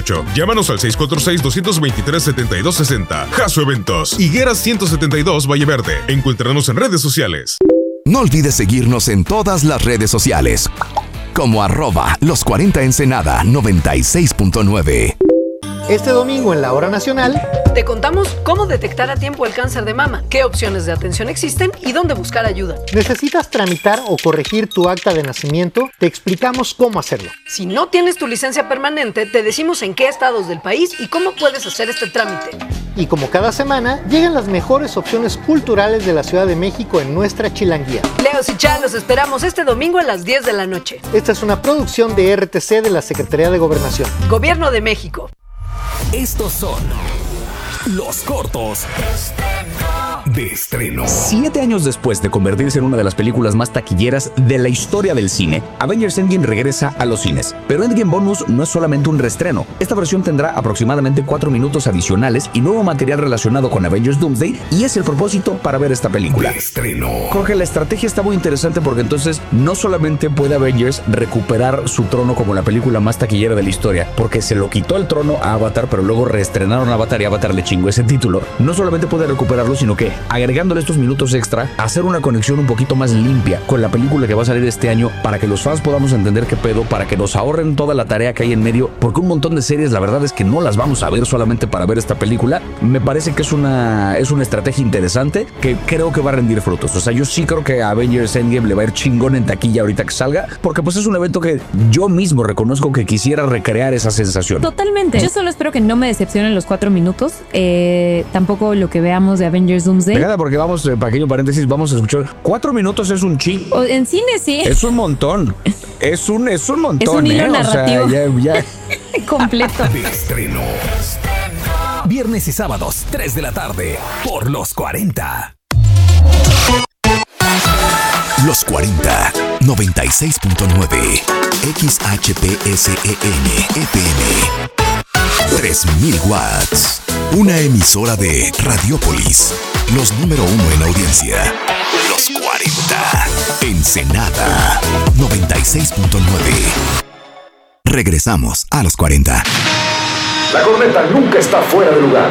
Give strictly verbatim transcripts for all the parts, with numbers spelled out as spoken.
ocho. Llámanos al seis cuatro seis, dos dos tres, siete dos seis cero. Jaso Eventos. Higueras ciento setenta y dos, Valle Verde. Encuéntranos en redes sociales. No olvides seguirnos en todas las redes sociales, como arroba los cuarenta Ensenada noventa y seis punto nueve. Este domingo en la Hora Nacional te contamos cómo detectar a tiempo el cáncer de mama, qué opciones de atención existen y dónde buscar ayuda. ¿Necesitas tramitar o corregir tu acta de nacimiento? Te explicamos cómo hacerlo. Si no tienes tu licencia permanente, te decimos en qué estados del país y cómo puedes hacer este trámite. Y como cada semana, llegan las mejores opciones culturales de la Ciudad de México en nuestra Chilanguía. Leos y Chá, los esperamos este domingo a las diez de la noche. Esta es una producción de R T C de la Secretaría de Gobernación. Gobierno de México. Estos son los cortos de estreno. Siete años después de convertirse en una de las películas más taquilleras de la historia del cine, Avengers Endgame regresa a los cines. Pero Endgame Bonus no es solamente un reestreno. Esta versión tendrá aproximadamente cuatro minutos adicionales y nuevo material relacionado con Avengers Doomsday, y es el propósito para ver esta película. De estreno. Jorge, la estrategia está muy interesante porque entonces no solamente puede Avengers recuperar su trono como la película más taquillera de la historia, porque se lo quitó el trono a Avatar, pero luego reestrenaron Avatar y Avatar le chingó ese título. No solamente puede recuperarlo, sino que agregándole estos minutos extra, hacer una conexión un poquito más limpia con la película que va a salir este año, para que los fans podamos entender qué pedo, para que nos ahorren toda la tarea que hay en medio, porque un montón de series, la verdad es que no las vamos a ver solamente para ver esta película. Me parece que es una, es una estrategia interesante que creo que va a rendir frutos. O sea, yo sí creo que a Avengers Endgame le va a ir chingón en taquilla ahorita que salga, porque pues es un evento que yo mismo reconozco que quisiera recrear esa sensación. Totalmente. Yo solo espero que no me decepcionen los cuatro minutos. Eh, tampoco lo que veamos de Avengers Doomsday. Pegada, porque vamos, eh, pequeño paréntesis, vamos a escuchar. Cuatro minutos es un chingo. O en cine sí. Es un montón. Es un, es un montón. Es un hilo ¿eh? narrativo. O sea, ya, ya. Completo. De estreno. Viernes y sábados, tres de la tarde, por Los cuarenta. Los cuarenta, noventa y seis punto nueve. X H P S E N F M. tres mil watts. Una emisora de Radiopolis. Los número uno en audiencia. Los cuarenta. Ensenada. noventa y seis punto nueve. Regresamos a los cuarenta. La corneta nunca está fuera de lugar.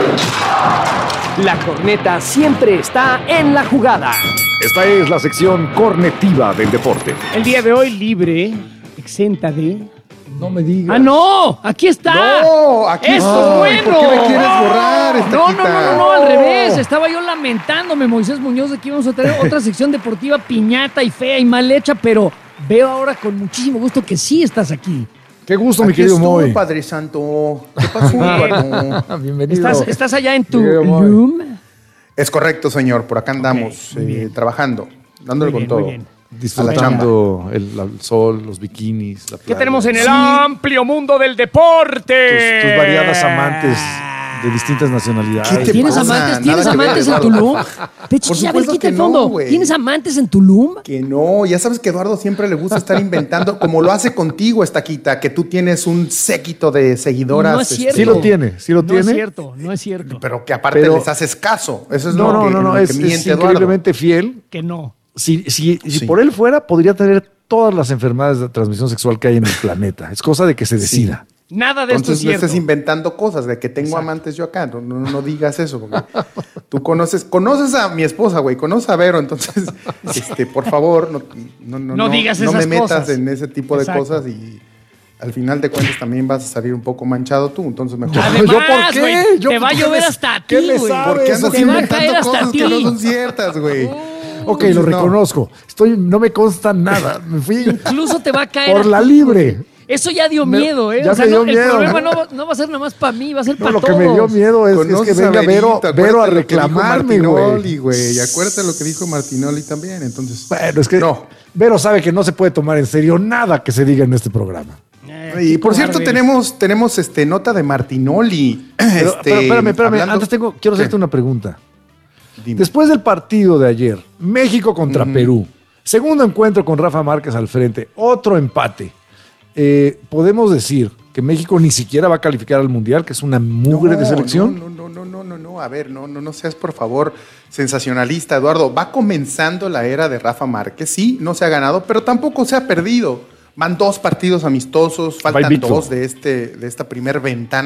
La corneta siempre está en la jugada. Esta es la sección cornetiva del deporte. El día de hoy libre, exenta de... No me digas. ¡Ah, no! ¡Aquí está! ¡No! ¡Aquí ¡Esto está! es bueno! ¿Por qué me quieres borrar, esta No, no, no, no, no, al revés. Estaba yo lamentándome, Moisés Muñoz, de que íbamos a tener otra sección deportiva piñata y fea y mal hecha, pero veo ahora con muchísimo gusto que sí estás aquí. Qué gusto, mi Aquí querido estoy, Moy. Padre Santo. ¿Qué pasó, Eduardo? Bienvenido. ¿Estás, estás allá en tu Querido Moy. room? Es correcto, señor. Por acá andamos, Ok, muy eh, bien. trabajando, dándole Muy con bien, muy todo. bien. Disfrutando el, el sol, los bikinis, la ¿Qué playa. tenemos en el Sí. amplio mundo del deporte? Tus, tus variadas amantes de distintas nacionalidades. ¿Qué te ¿Tienes pasa? amantes? ¿Tienes Nada que ver, amantes en Eduardo. Tulum? De hecho, Por ya ves, supuesto quita que el no, fondo. güey. ¿Tienes amantes en Tulum? Que no, ya sabes que a Eduardo siempre le gusta estar inventando, como lo hace contigo, Estaquita, que tú tienes un séquito de seguidoras. No es este, cierto. Sí lo tiene, sí lo no tiene. es cierto, no es cierto. Pero que aparte Pero- les haces caso. Eso es No, lo no, que, no, no, lo es, que es miente Eduardo. increíblemente fiel. Que no. Si, si, si Sí. por él fuera, podría tener todas las enfermedades de transmisión sexual que hay en el planeta. Es cosa de que se decida. Nada de esto es Entonces no cierto. estés inventando cosas de que tengo Exacto. amantes yo acá. No, no, no digas eso. Porque tú conoces, conoces a mi esposa, güey. Conoces a Vero. Entonces, este, por favor, no, no, no, No digas no esas me metas cosas. en ese tipo de Exacto. cosas y al final de cuentas también vas a salir un poco manchado tú. Entonces mejor. Además, ¿Yo por qué? güey, ¿Yo te va a qué llover me- hasta a ti, qué me güey. sabes? ¿Por qué andas Te va a inventando caer hasta cosas ti. que no son ciertas, güey? Ok, lo No. reconozco. Estoy, no me consta nada. Me fui Incluso te va a caer por a la ti, libre. güey. Eso ya dio Me- miedo, ¿eh? ya o sea, me dio no, miedo. el problema no, va- no va a ser nada más para mí, va a ser No, para lo todos. que me dio miedo es, es que Conoces a venga Vero, Verito, Vero a acuérdate lo que dijo reclamarme, Martinoli, güey. güey. Acuérdate lo que dijo Martinoli también. Entonces, Bueno, es que no. Vero sabe que no se puede tomar en serio nada que se diga en este programa. Eh, Y qué por cierto, cobarde. tenemos, tenemos este, nota de Martinoli. Pero, Este, pero espérame, espérame. hablando- Antes tengo, quiero hacerte ¿Qué? una pregunta. Dime. Después del partido de ayer, México contra Perú, segundo encuentro con Rafa Márquez al frente, otro empate. Eh, ¿Podemos decir que México ni siquiera va a calificar al Mundial, que es una mugre No, de selección? No, no, no, no, no, no. A ver, no, no, no seas por favor sensacionalista, Eduardo. Va comenzando la era de Rafa Márquez. Sí, no se ha ganado, pero tampoco se ha perdido. Van dos partidos amistosos, faltan invicto. dos de, este, de esta primer ventana